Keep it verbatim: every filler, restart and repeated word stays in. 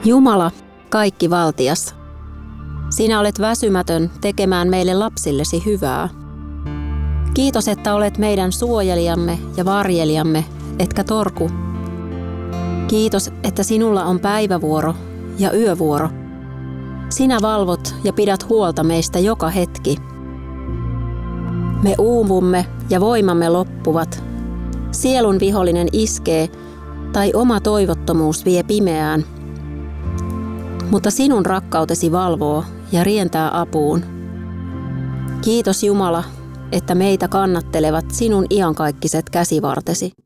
Jumala, kaikki valtias, sinä olet väsymätön tekemään meille lapsillesi hyvää. Kiitos, että olet meidän suojelijamme ja varjelijamme, etkä torku. Kiitos, että sinulla on päivävuoro ja yövuoro. Sinä valvot ja pidät huolta meistä joka hetki. Me uuvumme ja voimamme loppuvat. Sielun vihollinen iskee tai oma toivottomuus vie pimeään. Mutta sinun rakkautesi valvoo ja rientää apuun. Kiitos Jumala, että meitä kannattelevat sinun iankaikkiset käsivartesi.